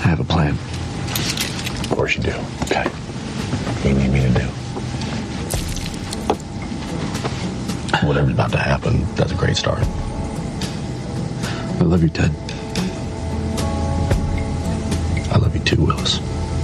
I have a plan. Of course you do. Okay. What do you need me to do? Whatever's about to happen, that's a great start. I love you, Ted. I love you too, Willis.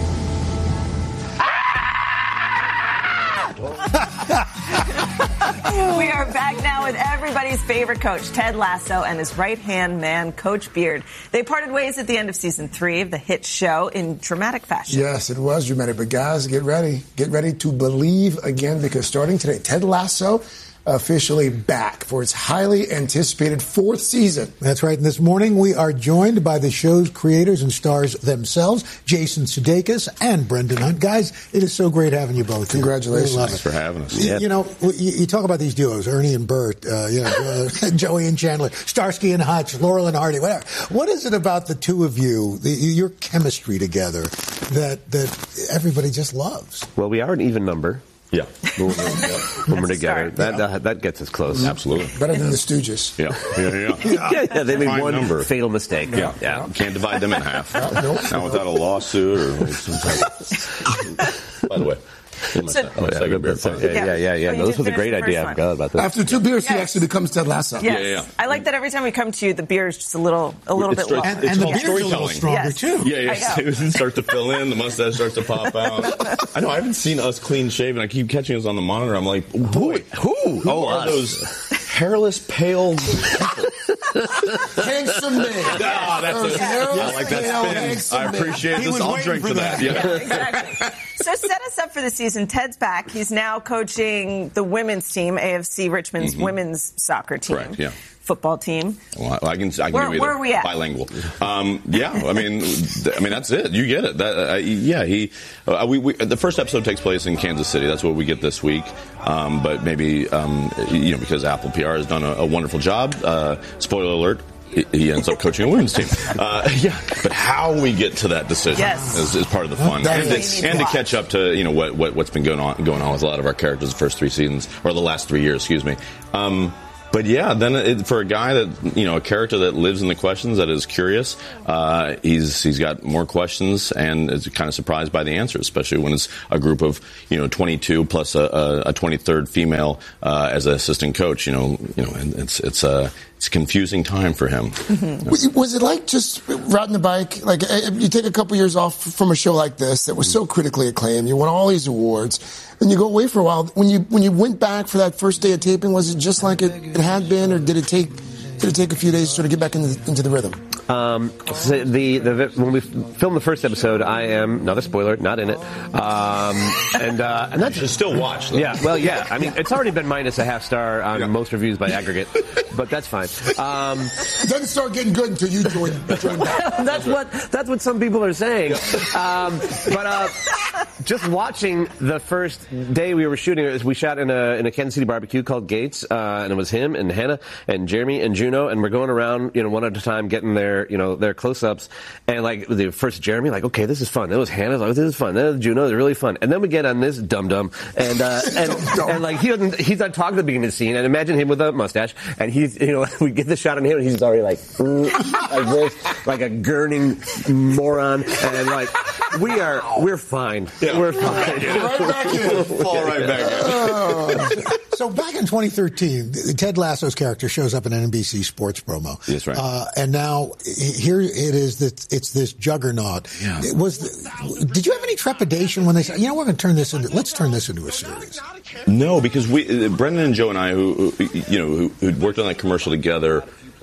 We are back now with everybody's favorite coach, Ted Lasso, and his right-hand man, Coach Beard. They parted ways at the end of season 3 of the hit show in dramatic fashion. Yes, it was dramatic. But guys, get ready. Get ready to believe again, because starting today, Ted Lasso officially back for its highly anticipated 4th season. That's right. And this morning we are joined by the show's creators and stars themselves, Jason Sudeikis and Brendan Hunt. Guys, it is so great having you both. Congratulations. Thanks for having us. You know, you talk about these duos, Ernie and Bert, Joey and Chandler, Starsky and Hutch, Laurel and Hardy, whatever. What is it about the two of you, your chemistry together, that everybody just loves? Well, we are an even number. Yeah. When we're together. That gets us close. Absolutely. Better than the Stooges. Yeah, they made one number. fatal mistake. Yeah. Can't divide them in half. Not without a lawsuit or By the way. Yeah. No, this was a great idea. I forgot about that. After 2 beers, he actually becomes Ted Lasso. Yes. Yeah. I like that every time we come to you, the beer is just a little bit low. And the beer's a little stronger, too. Yeah. It starts to fill in. The mustache starts to pop out. I know. I haven't seen us clean shaven. I keep catching us on the monitor. I'm like, boy, who are those hairless, pale handsome man? I like that spin. I appreciate this. I'll drink to that. Yeah. Exactly. So set us up for the season. Ted's back. He's now coaching the women's team, AFC Richmond's women's soccer team. Correct, yeah. Football team. Well, I can Where give you are we at? Bilingual. I mean that's it. You get it. The first episode takes place in Kansas City. That's what we get this week. But maybe because Apple PR has done a wonderful job. Spoiler alert. He ends up coaching a women's team. But how we get to that decision is part of the fun, and to catch up to what's been going on with a lot of our characters the first 3 seasons, or the last 3 years, excuse me. But then for a guy that, a character that lives in the questions, that is curious, he's got more questions and is kind of surprised by the answers, especially when it's a group of, 22 plus a 23rd female, as an assistant coach, and it's a confusing time for him. Mm-hmm. Was it like just riding the bike? Like, you take a couple years off from a show like this that was so critically acclaimed, you won all these awards, and you go away for a while. When you went back for that first day of taping, was it just like it had been, or did it take a few days to sort of get back into the rhythm? When we filmed the first episode, I am, not a spoiler, not in it. And that's just still watch. Though. Yeah, well, yeah. I mean, it's already been minus a half star on most reviews by aggregate, but that's fine. It doesn't start getting good until you join back. That's what some people are saying. But just watching the first day we were shooting, we shot in a Kansas City barbecue called Gates, and it was him and Hannah and Jeremy and Juno, and we're going around, one at a time, getting their close-ups, and like the first Jeremy, like, okay, this is fun. It was Hannah, like, this is fun. Then it was Juno, it's really fun. And then we get on this dum-dum, and like he's not talking at the beginning of the scene, and imagine him with a mustache, and he's, we get the shot on him, and he's already like this, like a gurning moron, and like, we're fine. Yeah. We're fine. Right back in. Fall right back in. So back in 2013, Ted Lasso's character shows up in an NBC Sports promo. That's right. And now here it is that it's this juggernaut. Yeah. Did you have any trepidation when they said, we're going to let's turn this into a series? No, because Brendan and Joe and I, who worked on that commercial together,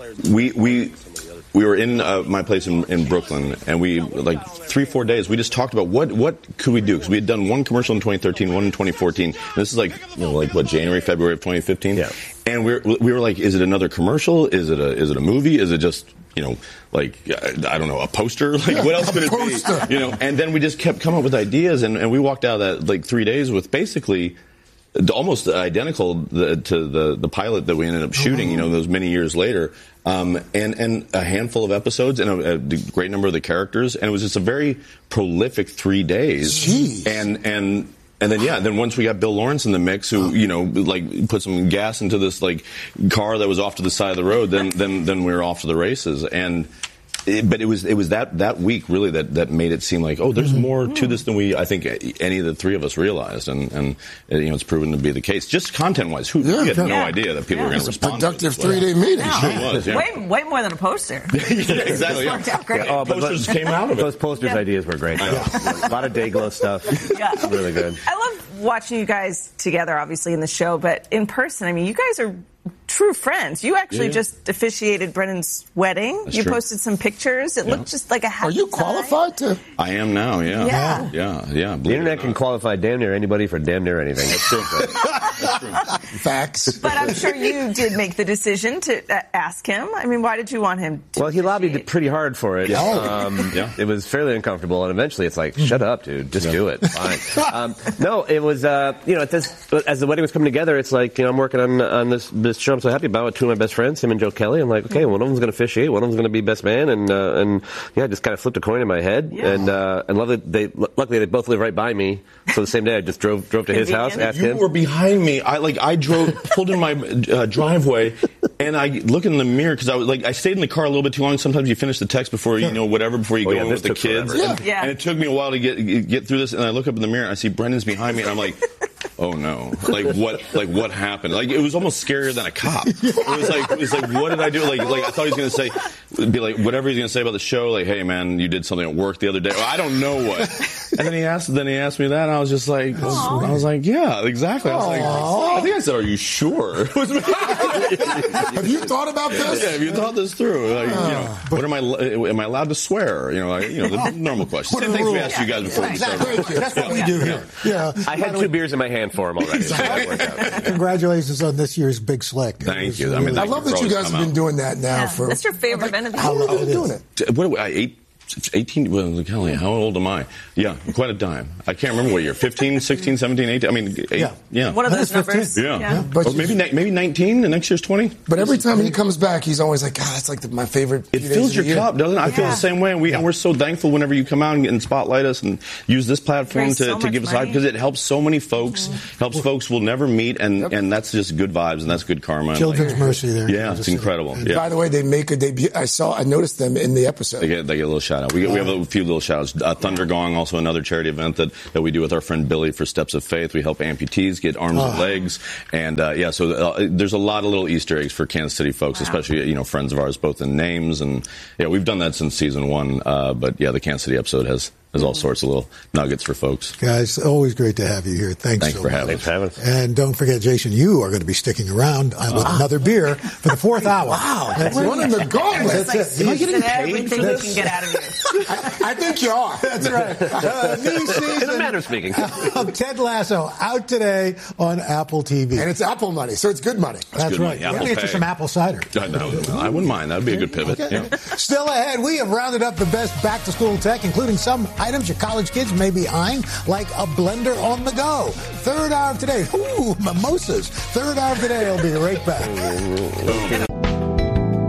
we were in my place in Brooklyn, and we, like 3-4 days, we just talked about what could we do, because we had done one commercial in 2013, one in 2014, and this is January, February of 2015, and we were like, is it another commercial? Is it a movie? Is it just I don't know, a poster? Like, what else could it be? And then we just kept coming up with ideas, and we walked out of that 3 days with basically almost identical to the pilot that we ended up shooting, those many years later, and a handful of episodes and a great number of the characters, and it was just a very prolific 3 days. Jeez. And then once we got Bill Lawrence in the mix, who put some gas into this car that was off to the side of the road, then we were off to the races. And But it was that week really that made it seem like, oh, there's more to this than I think any of the three of us realized, and it's proven to be the case. Just content wise, we had no idea that people were going to respond. Productive 3-day meeting. No. Sure was, yeah. Way more than a poster. Exactly. Worked out great. Posters came out of it. Those posters ideas were great. A lot of Dayglow stuff. Yeah. Really good. I love watching you guys together, obviously, in the show, but in person, I mean, you guys are true friends. You actually just officiated Brennan's wedding. That's you true. posted some pictures. It looked just like a happy Are you time. qualified to? I am now, yeah. The internet can qualify damn near anybody for damn near anything. That's true. Facts. But I'm sure you did make the decision to ask him. I mean, why did you want him to Well, he lobbied pretty hard for it. It was fairly uncomfortable, and eventually it's like, shut up, dude. Just do it. Fine. No, it was, as the wedding was coming together, it's like, I'm working on this show I'm so happy about with two of my best friends, him and Joe Kelly. I'm like, okay, one of them's going to officiate, one of them's going to be best man, and just kind of flipped a coin in my head. Yeah. And luckily they both live right by me. So the same day I just drove to his house, asked him. You were behind me. I pulled in my driveway, and I look in the mirror because I stayed in the car a little bit too long. Sometimes you finish the text before you go in with the kids. And it took me a while to get through this. And I look up in the mirror and I see Brendan's behind me, and I'm like, oh no! What happened? It was almost scarier than a cop. It was like what did I do? Like I thought he was going to be like whatever he's going to say about the show. Like, hey man, you did something at work the other day. Well, I don't know what. And then he asked me that, and I was just like, yeah, exactly. I was like, I think I said, are you sure? Have you thought about this? Yeah, have you thought this through? What am I allowed to swear? The normal questions. Same things we asked you guys before we started. That's what we do here. Yeah. I had 2 beers in my hand for him already. So that worked out. Congratulations on this year's Big Slick. Thank you. I love that you guys have been doing that now. That's your favorite event of the How long have you been doing it? What 18, well, Kelly, how old am I? Yeah, quite a dime. I can't remember what year. 15, 16, 17, 18. I mean, 8. Yeah. One of those numbers. Yeah. But or maybe 19, and next year's 20. But every time he comes back, he's always like, God, it's like my favorite. It fills your cup, doesn't it? I feel the same way. And we're so thankful whenever you come out and spotlight us and use this platform to give us hype, because it helps so many folks, helps folks we'll never meet, and that's just good vibes, and that's good karma. Children's Mercy there. Yeah, it's incredible. Yeah. By the way, they make a debut. I noticed them in the episode. They get a little shout out. We have a few little shout outs. Thunder Gong, also another charity event that we do with our friend Billy for Steps of Faith. We help amputees get arms and legs. And so there's a lot of little Easter eggs for Kansas City folks, especially friends of ours, both in names and we've done that since season 1. But the Kansas City episode has all sorts of little nuggets for folks. Guys, always great to have you here. Thanks for having us. And don't forget, Jason, you are going to be sticking around with another beer for the 4th hour. Wow, that's running the gauntlet. Am I getting paid for this? You can get out of here. I think you are. That's right. New season in a manner of speaking of Ted Lasso out today on Apple TV. And it's Apple money, so it's good money. That's right. Let me get you some apple cider. I wouldn't mind. That would be a good pivot. Okay. Yeah. Still ahead, we have rounded up the best back-to-school tech, including some items your college kids may be eyeing, like a blender on the go. Third hour of today. Ooh, mimosas. Third hour of today. I'll be right back.